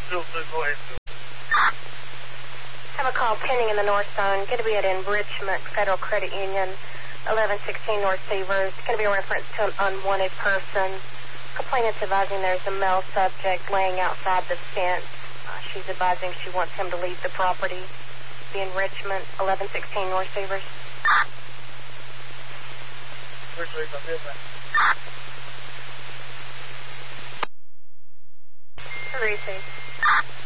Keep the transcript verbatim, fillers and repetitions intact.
Still, still, go ahead. Have a call pending in the North Zone. Going to be at Enrichment Federal Credit Union, eleven sixteen North Severs. It's going to be a reference to an unwanted person. Complainant's advising there's a male subject laying outside the fence. Uh, she's advising she wants him to leave the property. The Enrichment, eleven sixteen North Severs. Which way is the business? Receive.